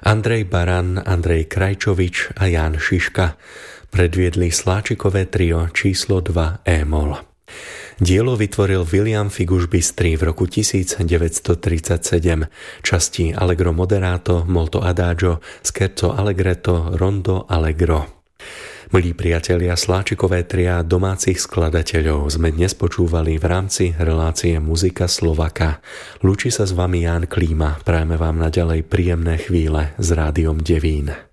Andrej Baran, Andrej Krajčovič a Ján Šiška predviedli Sláčikové trio číslo 2 E-moll. Dielo vytvoril William Figuš Bystrý v roku 1937. Časti Allegro moderato, molto adagio, scherzo allegretto, rondo allegro. Milí priatelia, Sláčikové tria domácich skladateľov sme dnes počúvali v rámci relácie Muzika Slovaka. Lúči sa s vami Ján Klíma. Prajeme vám naďalej príjemné chvíle s Rádiom Devín.